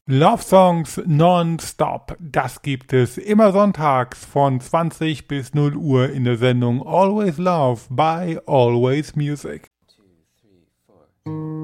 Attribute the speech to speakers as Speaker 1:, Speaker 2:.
Speaker 1: Love Songs non-stop, das gibt es immer sonntags von 20 bis 0 Uhr in der Sendung Always Love by Always Music.
Speaker 2: 2, 3, 4.